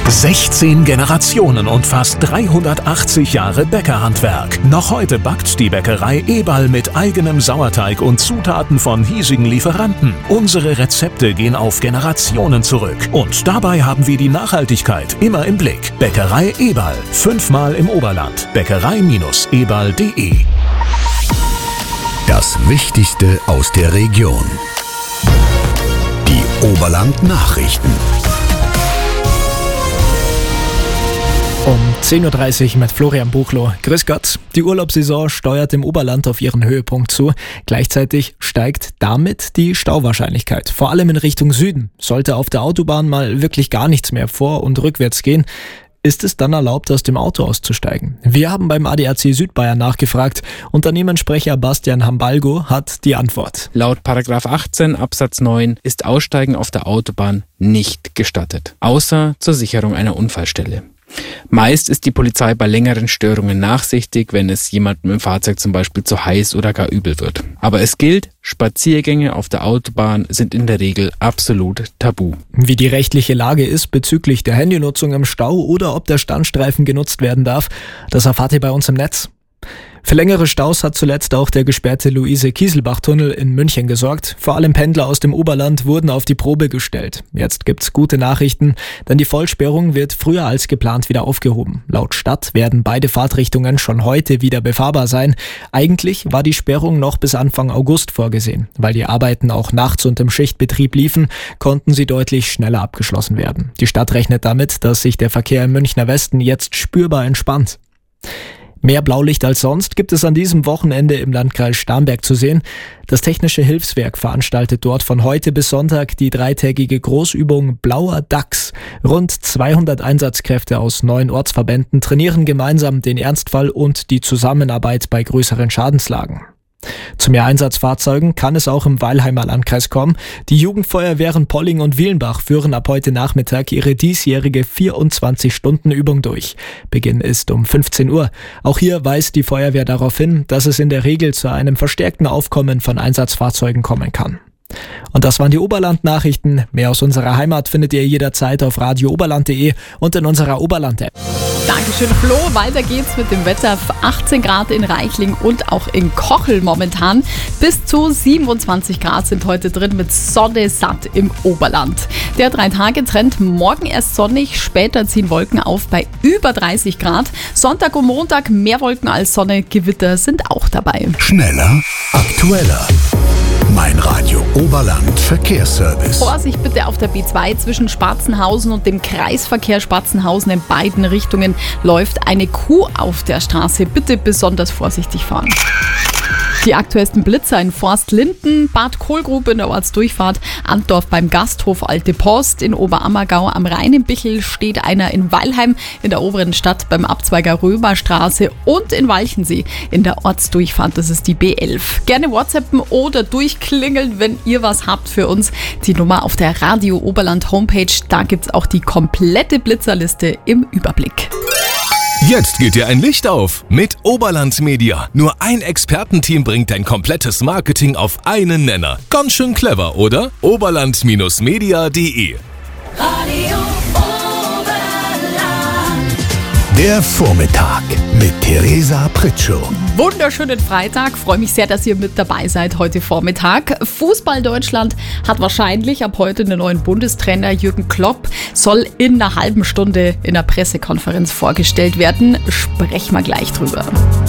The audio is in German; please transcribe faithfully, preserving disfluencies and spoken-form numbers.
sechzehn Generationen und fast dreihundertachtzig Jahre Bäckerhandwerk. Noch heute backt die Bäckerei Eberl mit eigenem Sauerteig und Zutaten von hiesigen Lieferanten. Unsere Rezepte gehen auf Generationen zurück. Und dabei haben wir die Nachhaltigkeit immer im Blick. Bäckerei Eberl. Fünfmal im Oberland. Bäckerei Eberl punkt de. Das Wichtigste aus der Region. Die Oberland-Nachrichten. Um zehn Uhr dreißig mit Florian Buchloh. Grüß Gott. Die Urlaubssaison steuert im Oberland auf ihren Höhepunkt zu. Gleichzeitig steigt damit die Stauwahrscheinlichkeit. Vor allem in Richtung Süden. Sollte auf der Autobahn mal wirklich gar nichts mehr vor- und rückwärts gehen, ist es dann erlaubt, aus dem Auto auszusteigen? Wir haben beim A D A C Südbayern nachgefragt. Unternehmenssprecher Bastian Hambalgo hat die Antwort. Laut Paragraph achtzehn Absatz neun ist Aussteigen auf der Autobahn nicht gestattet, außer zur Sicherung einer Unfallstelle. Meist ist die Polizei bei längeren Störungen nachsichtig, wenn es jemandem im Fahrzeug zum Beispiel zu heiß oder gar übel wird. Aber es gilt, Spaziergänge auf der Autobahn sind in der Regel absolut tabu. Wie die rechtliche Lage ist bezüglich der Handynutzung im Stau oder ob der Standstreifen genutzt werden darf, das erfahrt ihr bei uns im Netz. Für längere Staus hat zuletzt auch der gesperrte Luise-Kieselbach-Tunnel in München gesorgt. Vor allem Pendler aus dem Oberland wurden auf die Probe gestellt. Jetzt gibt's gute Nachrichten, denn die Vollsperrung wird früher als geplant wieder aufgehoben. Laut Stadt werden beide Fahrtrichtungen schon heute wieder befahrbar sein. Eigentlich war die Sperrung noch bis Anfang August vorgesehen. Weil die Arbeiten auch nachts und im Schichtbetrieb liefen, konnten sie deutlich schneller abgeschlossen werden. Die Stadt rechnet damit, dass sich der Verkehr im Münchner Westen jetzt spürbar entspannt. Mehr Blaulicht als sonst gibt es an diesem Wochenende im Landkreis Starnberg zu sehen. Das Technische Hilfswerk veranstaltet dort von heute bis Sonntag die dreitägige Großübung Blauer Dachs. Rund zweihundert Einsatzkräfte aus neun Ortsverbänden trainieren gemeinsam den Ernstfall und die Zusammenarbeit bei größeren Schadenslagen. Zu mehr Einsatzfahrzeugen kann es auch im Weilheimer Landkreis kommen. Die Jugendfeuerwehren Polling und Wielenbach führen ab heute Nachmittag ihre diesjährige vierundzwanzig-Stunden-Übung durch. Beginn ist um fünfzehn Uhr. Auch hier weist die Feuerwehr darauf hin, dass es in der Regel zu einem verstärkten Aufkommen von Einsatzfahrzeugen kommen kann. Und das waren die Oberland-Nachrichten. Mehr aus unserer Heimat findet ihr jederzeit auf radio oberland punkt de und in unserer Oberland-App. Dankeschön, Flo. Weiter geht's mit dem Wetter. achtzehn Grad in Reichling und auch in Kochel momentan. Bis zu siebenundzwanzig Grad sind heute drin mit Sonne satt im Oberland. Der Drei-Tage-Trend: morgen erst sonnig, später ziehen Wolken auf bei über dreißig Grad. Sonntag und Montag mehr Wolken als Sonne, Gewitter sind auch dabei. Schneller, aktueller. Mein Radio Oberland Verkehrsservice. Vorsicht bitte auf der B zwei zwischen Spatzenhausen und dem Kreisverkehr Spatzenhausen in beiden Richtungen läuft eine Kuh auf der Straße. Bitte besonders vorsichtig fahren. Die aktuellsten Blitzer in Forst-Linden, Bad Kohlgrube in der Ortsdurchfahrt, Antdorf beim Gasthof Alte Post, in Oberammergau am Rhein in Bichl steht einer in Weilheim in der oberen Stadt beim Abzweiger Römerstraße und in Walchensee in der Ortsdurchfahrt, das ist die B elf. Gerne WhatsAppen oder durchklingeln, wenn ihr was habt für uns. Die Nummer auf der Radio Oberland Homepage, da gibt's auch die komplette Blitzerliste im Überblick. Jetzt geht dir ein Licht auf mit Oberland Media. Nur ein Expertenteam bringt dein komplettes Marketing auf einen Nenner. Ganz schön clever, oder? oberland Media punkt de. Radio Oberland. Der Vormittag mit Theresa Pritschow. Wunderschönen Freitag, freue mich sehr, dass ihr mit dabei seid heute Vormittag. Fußball Deutschland hat wahrscheinlich ab heute einen neuen Bundestrainer. Jürgen Klopp soll in einer halben Stunde in einer Pressekonferenz vorgestellt werden. Sprechen wir gleich drüber.